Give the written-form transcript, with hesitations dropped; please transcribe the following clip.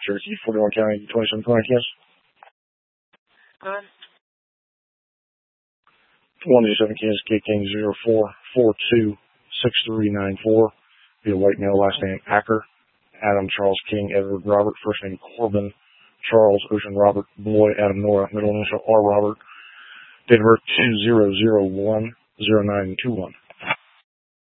Cherokee, 41 County, 27 Client, yes. Good. 187 Kansas, K King 04426394. Be a white male, last name Acker. Adam Charles King, Edward Robert, first name Corbin Charles Ocean Robert Boy Adam Nora, middle initial R Robert. Date of birth 20010921.